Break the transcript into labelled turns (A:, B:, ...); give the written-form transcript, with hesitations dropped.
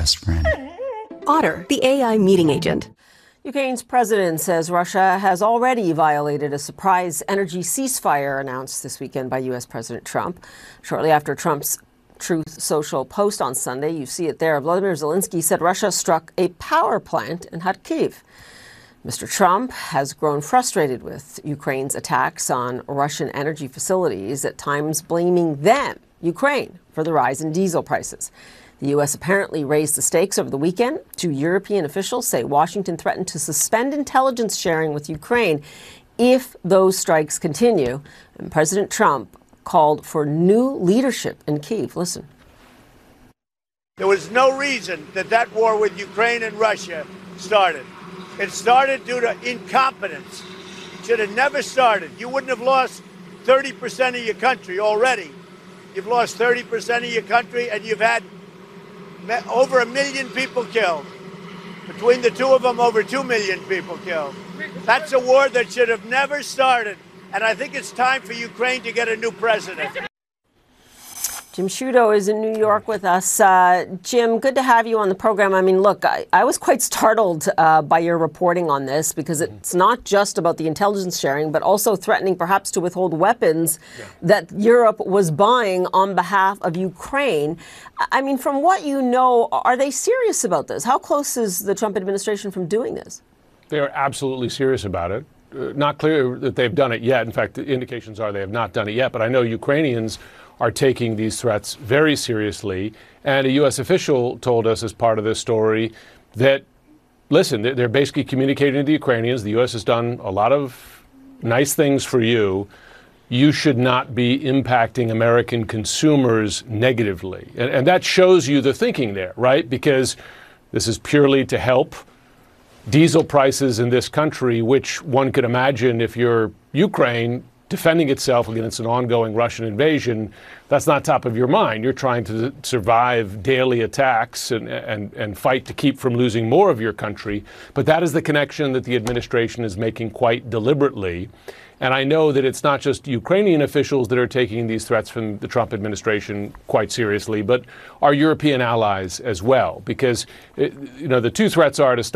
A: aspirin.
B: Otter, the AI meeting agent.
C: Ukraine's president says Russia has already violated a surprise energy ceasefire announced this weekend by U.S. President Trump. Shortly after Trump's Truth Social post on Sunday, you see it there, Volodymyr Zelensky said Russia struck a power plant in Kharkiv. Mr. Trump has grown frustrated with Ukraine's attacks on Russian energy facilities, at times blaming them, Ukraine, for the rise in diesel prices. The U.S. apparently raised the stakes over the weekend. Two European officials say Washington threatened to suspend intelligence sharing with Ukraine if those strikes continue. And President Trump called for new leadership in Kyiv. Listen.
D: There was no reason that war with Ukraine and Russia started. It started due to incompetence. It should have never started. You wouldn't have lost 30% of your country already. You've lost 30% of your country, and you've had over 1 million people killed. Between the two of them, over 2 million people killed. That's a war that should have never started. And I think it's time for Ukraine to get a new president.
C: Jim Sciutto is in New York with us. Jim, good to have you on the program. I mean, look, I was quite startled by your reporting on this, because it's not just about the intelligence sharing, but also threatening perhaps to withhold weapons that Europe was buying on behalf of Ukraine. I mean, from what you know, are they serious about this? How close is the Trump administration from doing this?
E: They are absolutely serious about it. Not clear that they've done it yet. In fact, the indications are they have not done it yet. But I know Ukrainians are taking these threats very seriously. And a U.S. official told us as part of this story that, listen, they're basically communicating to the Ukrainians, the U.S. has done a lot of nice things for you. You should not be impacting American consumers negatively. And that shows you the thinking there, right? Because this is purely to help diesel prices in this country, which one could imagine if you're Ukraine defending itself against an ongoing Russian invasion, that's not top of your mind. You're trying to survive daily attacks and fight to keep from losing more of your country. But that is the connection that the administration is making quite deliberately. And I know that it's not just Ukrainian officials that are taking these threats from the Trump administration quite seriously, but our European allies as well. Because, the two threats are to stop